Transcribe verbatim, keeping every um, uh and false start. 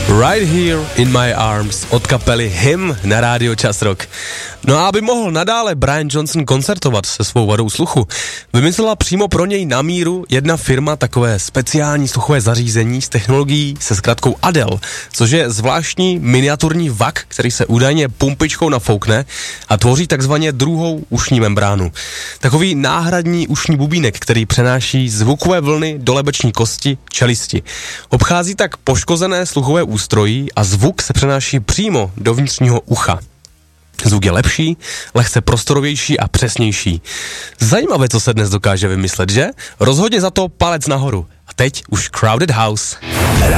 Right Here in My Arms od kapely Him na rádio Čas Rock. No a aby mohl nadále Brian Johnson koncertovat se svou vadou sluchu, vymyslela přímo pro něj na míru jedna firma takové speciální sluchové zařízení s technologií se zkratkou Adele, což je zvláštní miniaturní vak, který se údajně pumpičkou nafoukne a tvoří takzvaně druhou ušní membránu. Takový náhradní ušní bubínek, který přenáší zvukové vlny do lebeční kosti čelisti. Obchází tak poškozené sluchové ústrojí a zvuk se přenáší přímo do vnitřního ucha. Zvuk je lepší, lehce prostorovější a přesnější. Zajímavé, co se dnes dokáže vymyslet, že? Rozhodně za to palec nahoru. A teď už Crowded House.